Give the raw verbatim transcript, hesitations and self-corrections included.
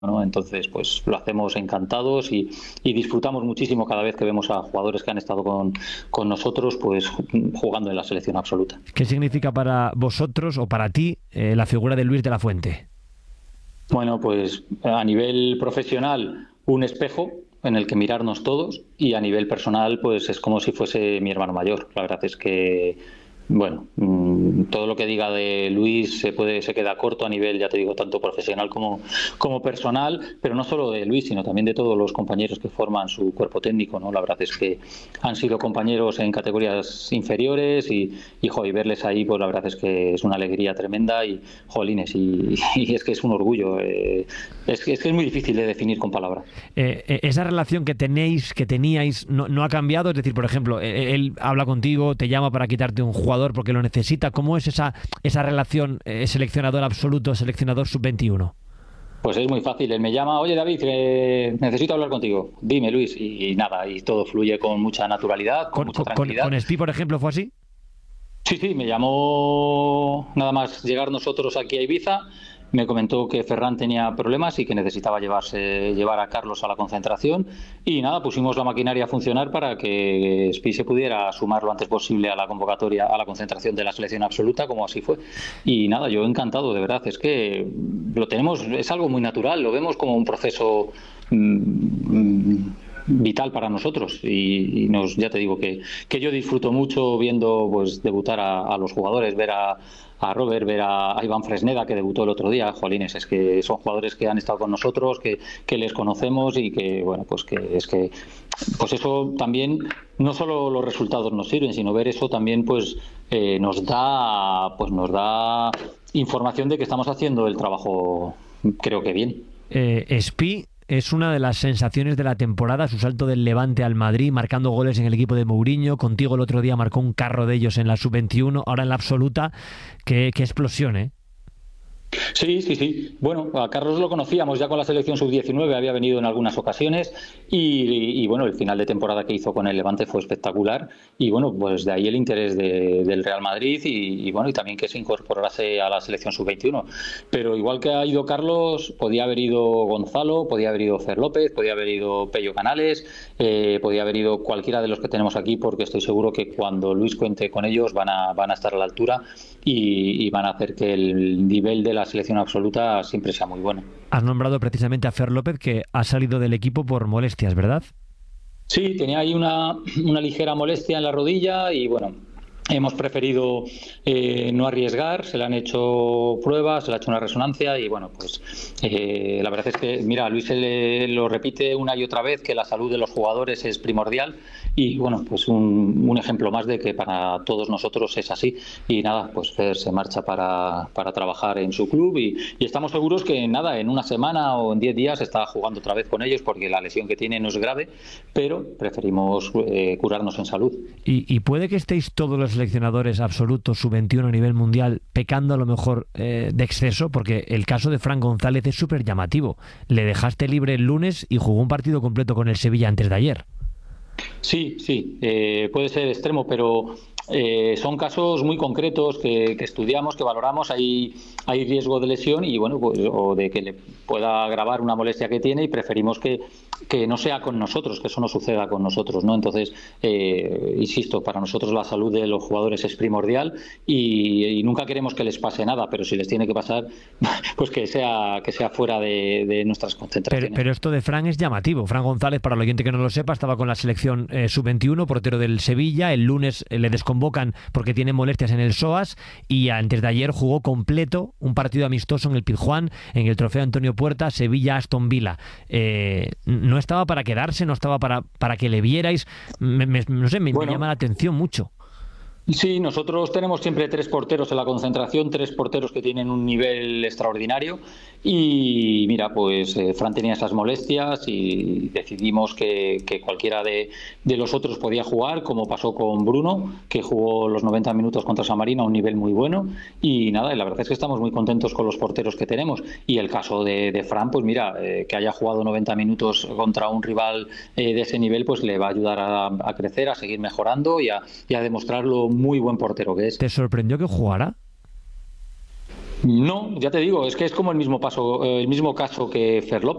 ¿no? Entonces, pues lo hacemos encantados y, y disfrutamos muchísimo cada vez que vemos a jugadores que han estado con, con nosotros, pues jugando en la selección absoluta. ¿Qué significa para vosotros o para ti eh, la figura de Luis de la Fuente? Bueno, pues a nivel profesional, un espejo en el que mirarnos todos, y a nivel personal, pues es como si fuese mi hermano mayor. La verdad es que, bueno, todo lo que diga de Luis se puede se queda corto a nivel, ya te digo, tanto profesional como, como personal, pero no solo de Luis, sino también de todos los compañeros que forman su cuerpo técnico, ¿no? La verdad es que han sido compañeros en categorías inferiores y, y, jo, y verles ahí, pues la verdad es que es una alegría tremenda y, jolines, y, y es que es un orgullo. Eh, es, que, es que es muy difícil de definir con palabras. Eh, esa relación que tenéis, que teníais, no, no ha cambiado. Es decir, por ejemplo, él habla contigo, te llama para quitarte un jugador porque lo necesita. ¿Cómo es esa, esa relación eh, seleccionador absoluto, seleccionador sub veintiuno? Pues es muy fácil. Él me llama, oye David, eh, necesito hablar contigo. Dime, Luis, y, y nada, y todo fluye con mucha naturalidad, con, con mucha tranquilidad. ¿Con, con Espi, por ejemplo, fue así? Sí, sí, me llamó nada más llegar nosotros aquí a Ibiza. Me comentó que Ferran tenía problemas y que necesitaba llevarse, llevar a Carlos a la concentración, y nada, pusimos la maquinaria a funcionar para que Spi se pudiera sumar lo antes posible a la convocatoria, a la concentración de la selección absoluta, como así fue. Y nada, yo encantado, de verdad, es que lo tenemos, es algo muy natural, lo vemos como un proceso mmm, vital para nosotros, y, y nos, ya te digo que, que yo disfruto mucho viendo pues debutar a, a los jugadores, ver a a Robert, ver a, a Iván Fresneda, que debutó el otro día. Jolines, es que son jugadores que han estado con nosotros, que, que les conocemos, y que, bueno, pues que es que, pues eso también, no solo los resultados nos sirven, sino ver eso también, pues eh, nos da, pues nos da información de que estamos haciendo el trabajo, creo que bien. Eh, Espi es una de las sensaciones de la temporada, su salto del Levante al Madrid, marcando goles en el equipo de Mourinho. Contigo el otro día marcó un carro de ellos en la sub veintiuno, ahora en la absoluta. Qué, qué explosión, ¿eh? Sí, sí, sí. Bueno, a Carlos lo conocíamos ya con la selección sub diecinueve, había venido en algunas ocasiones y, y bueno, el final de temporada que hizo con el Levante fue espectacular, y bueno, pues de ahí el interés de, del Real Madrid y, y bueno, y también que se incorporase a la selección sub veintiuno. Pero igual que ha ido Carlos, podía haber ido Gonzalo, podía haber ido Fer López, podía haber ido Pello Canales, eh, podía haber ido cualquiera de los que tenemos aquí, porque estoy seguro que cuando Luis cuente con ellos van a, van a estar a la altura y, y van a hacer que el nivel de la selección absoluta siempre sea muy bueno. Has nombrado precisamente a Fer López, que ha salido del equipo por molestias, ¿verdad? Sí, tenía ahí una, una ligera molestia en la rodilla y bueno, hemos preferido eh, no arriesgar. Se le han hecho pruebas, se le ha hecho una resonancia y bueno, pues eh, la verdad es que, mira, Luis se le, lo repite una y otra vez, que la salud de los jugadores es primordial, y bueno, pues un, un ejemplo más de que para todos nosotros es así. Y nada, pues Fer se marcha para, para trabajar en su club y, y estamos seguros que nada, en una semana o en diez días está jugando otra vez con ellos, porque la lesión que tiene no es grave, pero preferimos eh, curarnos en salud. Y, y puede que estéis todos los seleccionadores absolutos sub veintiuno a nivel mundial pecando a lo mejor eh, de exceso, porque el caso de Fran González es súper llamativo. Le dejaste libre el lunes y jugó un partido completo con el Sevilla antes de ayer. Sí, sí, eh, puede ser extremo, pero eh, son casos muy concretos que, que estudiamos, que valoramos. Hay, hay riesgo de lesión y bueno, pues, o de que le pueda agravar una molestia que tiene, y preferimos que, que no sea con nosotros, que eso no suceda con nosotros, ¿no? Entonces, eh, insisto, para nosotros la salud de los jugadores es primordial y, y nunca queremos que les pase nada, pero si les tiene que pasar, pues que sea que sea fuera de, de nuestras concentraciones. Pero, pero esto de Fran es llamativo. Fran González, para el oyente que no lo sepa, estaba con la selección eh, sub veintiuno, portero del Sevilla. El lunes eh, le desconvocan porque tiene molestias en el psoas, y antes de ayer jugó completo un partido amistoso en el Pizjuán, en el Trofeo Antonio Puerta, Sevilla-Aston Villa. Eh, no estaba para quedarse, no estaba para, para que le vierais. Me, me, no sé, me, bueno, me llama la atención mucho. Sí, nosotros tenemos siempre tres porteros en la concentración, tres porteros que tienen un nivel extraordinario, y mira, pues eh, Fran tenía esas molestias y decidimos que, que cualquiera de, de los otros podía jugar, como pasó con Bruno, que jugó los noventa minutos contra San Marino a un nivel muy bueno, y nada, la verdad es que estamos muy contentos con los porteros que tenemos. Y el caso de, de Fran, pues mira, eh, que haya jugado noventa minutos contra un rival eh, de ese nivel, pues le va a ayudar a, a crecer, a seguir mejorando y a, y a demostrarlo muy buen portero que es. ¿Te sorprendió que jugara? No, ya te digo, es que es como el mismo paso, el mismo caso que Fer López.